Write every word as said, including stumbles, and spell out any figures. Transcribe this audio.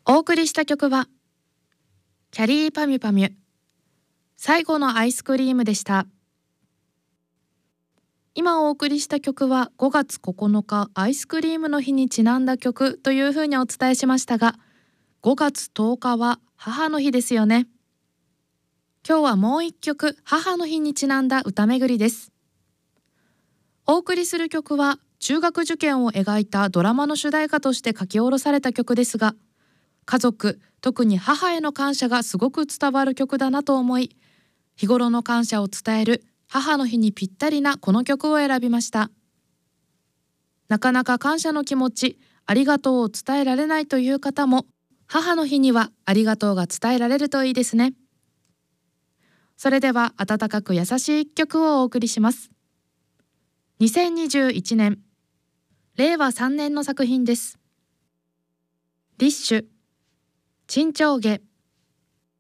お送りした曲はキャリーパミュパミュ最後のアイスクリームでした。今お送りした曲はごがつここのかアイスクリームの日にちなんだ曲というふうにお伝えしましたが、ごがつとおかは母の日ですよね。今日はもう一曲母の日にちなんだ歌巡りです。お送りする曲は中学受験を描いたドラマの主題歌として書き下ろされた曲ですが、家族、特に母への感謝がすごく伝わる曲だなと思い、日頃の感謝を伝える母の日にぴったりなこの曲を選びました。なかなか感謝の気持ち、ありがとうを伝えられないという方も、母の日にはありがとうが伝えられるといいですね。それでは温かく優しい一曲をお送りします。にせんにじゅういちねん、れいわさんねんの作品です。ディッシュ、沈丁花。